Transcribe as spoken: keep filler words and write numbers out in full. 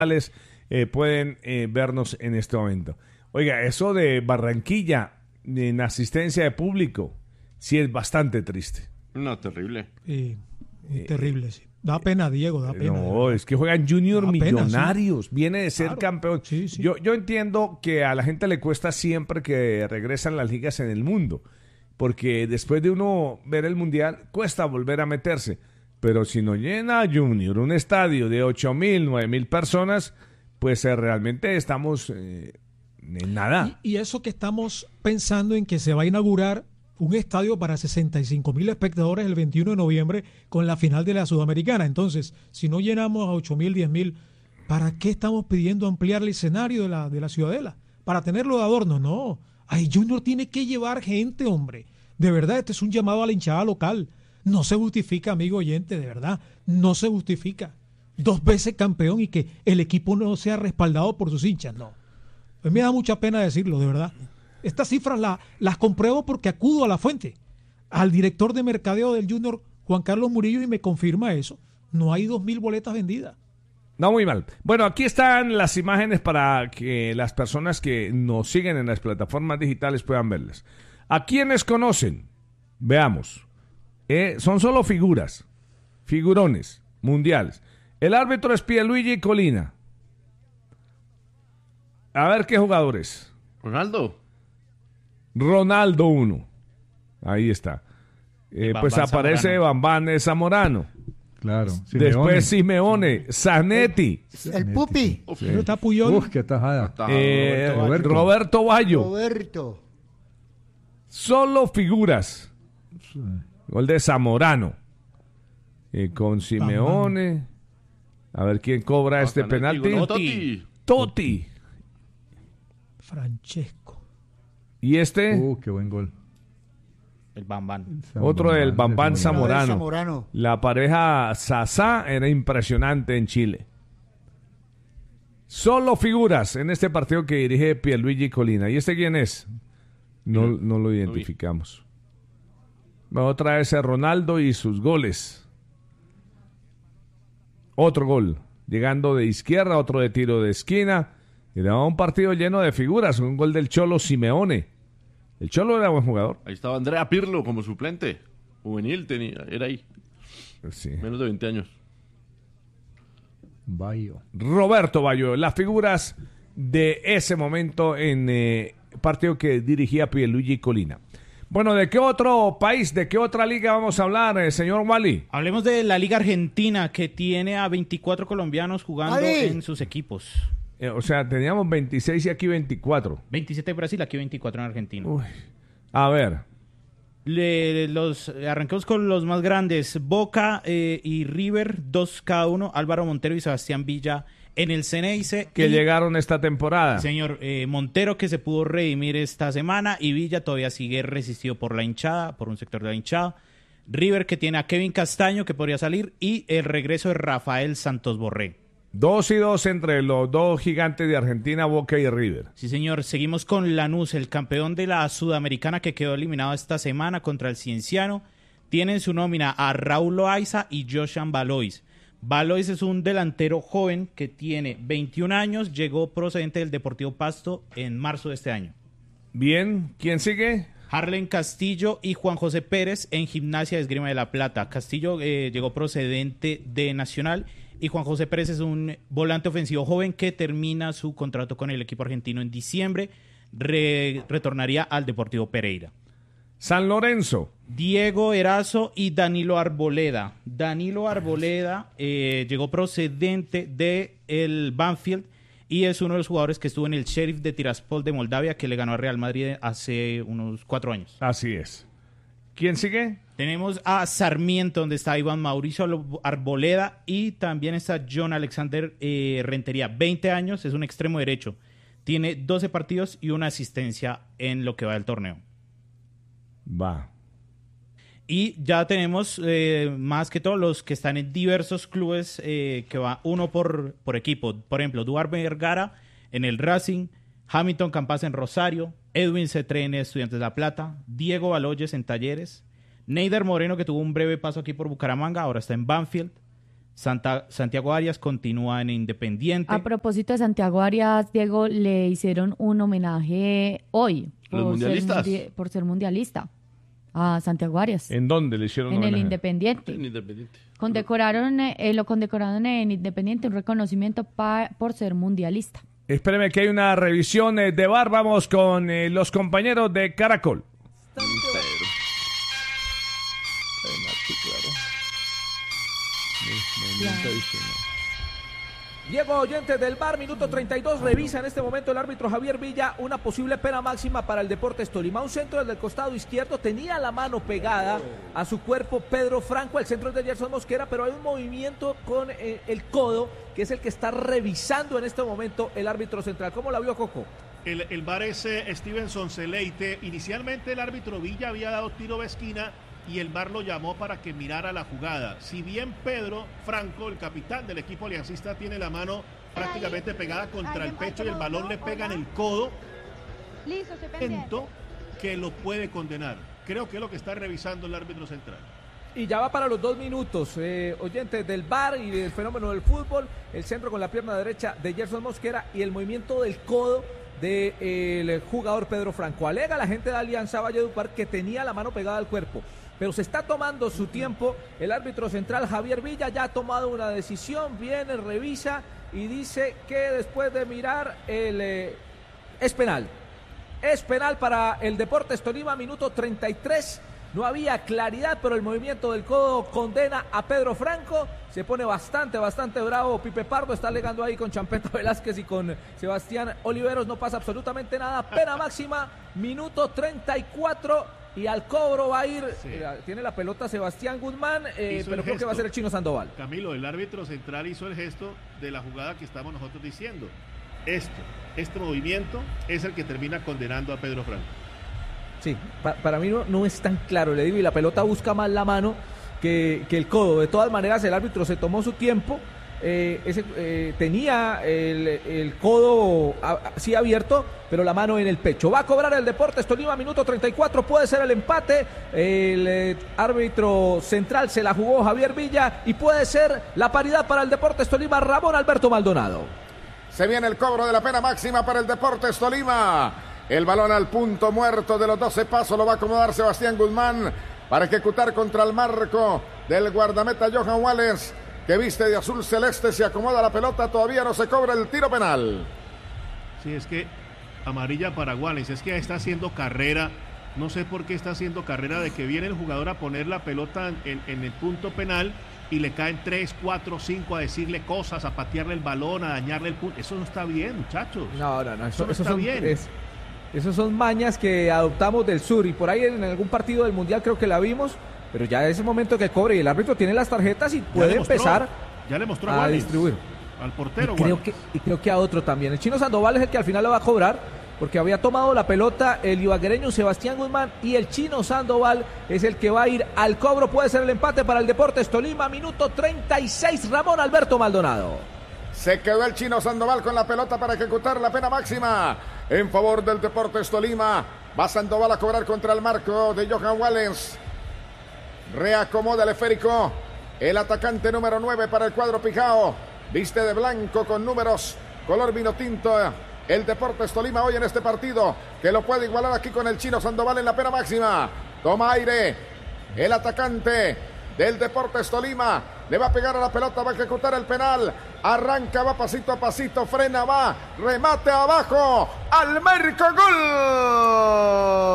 eh, pueden eh, vernos en este momento. Oiga, eso de Barranquilla en asistencia de público sí es bastante triste. No, terrible. Sí, eh, terrible, sí. Da pena, Diego, da pena. No, es que juegan Junior da Millonarios, pena, sí. Viene de ser claro, campeón. Sí, sí. Yo, yo entiendo que a la gente le cuesta siempre que regresan las ligas en el mundo, porque después de uno ver el mundial, cuesta volver a meterse. Pero si no llena Junior un estadio de ocho mil, nueve mil personas, pues eh, realmente estamos eh, en nada. Y, y eso que estamos pensando en que se va a inaugurar un estadio para sesenta y cinco mil espectadores el veintiuno de noviembre con la final de la Sudamericana. Entonces, si no llenamos a ocho mil, diez mil, ¿para qué estamos pidiendo ampliar el escenario de la, de la Ciudadela? ¿Para tenerlo de adorno? No. Ay, Junior tiene que llevar gente, hombre. De verdad, este es un llamado a la hinchada local. No se justifica, amigo oyente, de verdad. No se justifica. Dos veces campeón y que el equipo no sea respaldado por sus hinchas, no. Pues me da mucha pena decirlo, de verdad. Estas cifras la, las compruebo porque acudo a la fuente, al director de mercadeo del Junior, Juan Carlos Murillo, y me confirma eso. No hay dos mil boletas vendidas. No, muy mal. Bueno, aquí están las imágenes para que las personas que nos siguen en las plataformas digitales puedan verlas. ¿A quiénes conocen? Veamos. Eh, son solo figuras, figurones mundiales. El árbitro es Pierluigi Colina. A ver qué jugadores. Ronaldo. Ronaldo uno. Ahí está. Eh, pues aparece Bambán Zamorano. Claro. Después Simeone, Zanetti. El, el Pupi. Sí. Pero está Puyol. Uf, qué tajada. Eh, Roberto. Roberto Bayo. Roberto. Solo figuras. Sí. Gol de Zamorano. Eh, con Simeone. A ver quién cobra ah, este penalti. Totti. Totti. Francesco. ¿Y este? Uh, qué buen gol. El Bambán. Otro del Bambán Zamorano. Zamorano. La pareja Sasá era impresionante en Chile. Solo figuras en este partido que dirige Pierluigi Colina. ¿Y este quién es? No, no lo identificamos. Otra vez es Ronaldo y sus goles. Otro gol. Llegando de izquierda, otro de tiro de esquina. Era un partido lleno de figuras. Un gol del Cholo Simeone. El Cholo era buen jugador. Ahí estaba Andrea Pirlo como suplente. Juvenil tenía, era ahí. Sí. Menos de veinte años. Bayo. Roberto Bayo. Las figuras de ese momento en eh, partido que dirigía Pierluigi Colina. Bueno, ¿de qué otro país, de qué otra liga vamos a hablar, eh, señor Wally? Hablemos de la Liga Argentina, que tiene a veinticuatro colombianos jugando ¡Ay! en sus equipos. Eh, o sea, teníamos veintiséis y aquí veinticuatro. veintisiete en Brasil, aquí veinticuatro en Argentina. Uy. A ver. Le, los arranquemos con los más grandes. Boca eh, y River, dos cada uno. Álvaro Montero y Sebastián Villa en el Ceneice. Que y, llegaron esta temporada. Señor, eh, Montero que se pudo redimir esta semana y Villa todavía sigue resistido por la hinchada, por un sector de la hinchada. River que tiene a Kevin Castaño que podría salir y el regreso de Rafael Santos Borré. Dos y dos entre los dos gigantes de Argentina, Boca y River. Sí, señor. Seguimos con Lanús, el campeón de la Sudamericana que quedó eliminado esta semana contra el Cienciano. Tiene en su nómina a Raúl Loaiza y Joshan Valois. Valois es un delantero joven que tiene veintiún años, llegó procedente del Deportivo Pasto en marzo de este año. Bien, ¿quién sigue? Harlen Castillo y Juan José Pérez en Gimnasia de Esgrima de la Plata. Castillo eh, llegó procedente de Nacional y Juan José Pérez es un volante ofensivo joven que termina su contrato con el equipo argentino en diciembre. Re- retornaría al Deportivo Pereira. San Lorenzo. Diego Erazo y Danilo Arboleda. Danilo Arboleda eh, llegó procedente de el Banfield y es uno de los jugadores que estuvo en el Sheriff de Tiraspol de Moldavia que le ganó a Real Madrid hace unos cuatro años. Así es. ¿Quién sigue? Tenemos a Sarmiento, donde está Iván Mauricio Arboleda y también está John Alexander eh, Rentería. veinte años, es un extremo derecho. Tiene doce partidos y una asistencia en lo que va del torneo. Va. Y ya tenemos eh, más que todo los que están en diversos clubes eh, que va uno por, por equipo. Por ejemplo, Duarte Vergara en el Racing, Hamilton Campas en Rosario, Edwin Cetré en Estudiantes de La Plata, Diego Baloyes en Talleres, Neider Moreno que tuvo un breve paso aquí por Bucaramanga, ahora está en Banfield, Santa, Santiago Arias continúa en Independiente. A propósito de Santiago Arias, Diego, le hicieron un homenaje hoy ¿Los por, ser, mundialistas? mundi- por ser mundialista a Santiago Arias. ¿En dónde le hicieron En el homenaje? Independiente. En Independiente. Condecoraron, eh, lo condecoraron en Independiente, un reconocimiento pa- por ser mundialista. Espéreme que hay una revisión eh, de V A R. Vamos con eh, los compañeros de Caracol. Diego, oyentes del V A R, minuto treinta y dos, revisa en este momento el árbitro Javier Villa una posible pena máxima para el Deportes Tolima. Un centro desde el costado izquierdo, tenía la mano pegada a su cuerpo Pedro Franco, el centro es de Gerson Mosquera, pero hay un movimiento con eh, el codo, que es el que está revisando en este momento el árbitro central. ¿Cómo la vio, Coco? El, el V A R es eh, Stevenson Celeite. Inicialmente el árbitro Villa había dado tiro de esquina y el V A R lo llamó para que mirara la jugada. Si bien Pedro Franco, el capitán del equipo aliancista, tiene la mano prácticamente pegada contra el pecho y el balón le pega en el codo, siento que lo puede condenar. Creo que es lo que está revisando el árbitro central. Y ya va para los dos minutos, eh, oyentes del V A R y del fenómeno del fútbol, el centro con la pierna derecha de Gerson Mosquera y el movimiento del codo del de jugador Pedro Franco. Alega la gente de Alianza Valledupar que tenía la mano pegada al cuerpo, pero se está tomando su tiempo. El árbitro central Javier Villa ya ha tomado una decisión, viene, revisa y dice que después de mirar el eh, es penal. Es penal para el Deportes Tolima, minuto treinta y tres. No había claridad, pero el movimiento del codo condena a Pedro Franco. Se pone bastante, bastante bravo Pipe Pardo. Está alegando ahí con Champeta Velázquez y con Sebastián Oliveros. No pasa absolutamente nada. Pena máxima, minuto treinta y cuatro. Y al cobro va a ir, sí. eh, tiene la pelota Sebastián Guzmán, eh, pero creo que va a ser el Chino Sandoval. Camilo, el árbitro central hizo el gesto de la jugada que estamos nosotros diciendo. Esto, este movimiento es el que termina condenando a Pedro Franco. Sí, pa para mí no, no es tan claro, le digo, y la pelota busca más la mano que, que el codo. De todas maneras, el árbitro se tomó su tiempo, eh, ese, eh, tenía el, el codo así abierto, pero la mano en el pecho. Va a cobrar el Deportes Tolima, minuto treinta y cuatro, puede ser el empate. El eh, árbitro central se la jugó Javier Villa y puede ser la paridad para el Deportes Tolima, Ramón Alberto Maldonado. Se viene el cobro de la pena máxima para el Deportes Tolima. El balón al punto muerto de los doce pasos lo va a acomodar Sebastián Guzmán para ejecutar contra el marco del guardameta Johan Wallace, que viste de azul celeste, se acomoda la pelota, todavía no se cobra el tiro penal. Sí, es que amarilla para Wallace, es que está haciendo carrera, no sé por qué está haciendo carrera de que viene el jugador a poner la pelota en, en el punto penal y le caen tres, cuatro, cinco a decirle cosas, a patearle el balón, a dañarle el punto. Eso no está bien, muchachos. No, no, no, eso, eso no eso está son, bien. Es... Esas son mañas que adoptamos del sur y por ahí en algún partido del Mundial creo que la vimos, pero ya es el momento que cobre y el árbitro tiene las tarjetas y puede mostró, empezar ya le mostró a Wallace, distribuir. Al portero. Y creo, que, y creo que a otro también. El Chino Sandoval es el que al final lo va a cobrar porque había tomado la pelota el ibaguereño Sebastián Guzmán y el Chino Sandoval es el que va a ir al cobro. Puede ser el empate para el Deportes Tolima, minuto treinta y seis, Ramón Alberto Maldonado. Se quedó el Chino Sandoval con la pelota para ejecutar la pena máxima en favor del Deportes Tolima. Va Sandoval a cobrar contra el marco de Johan Wallace. Reacomoda el esférico el atacante número nueve para el cuadro Pijao. Viste de blanco con números color vino tinto el Deportes Tolima hoy en este partido, que lo puede igualar aquí con el Chino Sandoval en la pena máxima. Toma aire el atacante del Deportes Tolima, le va a pegar a la pelota, va a ejecutar el penal, arranca, va pasito a pasito, frena, va, remate abajo, al marco, gol.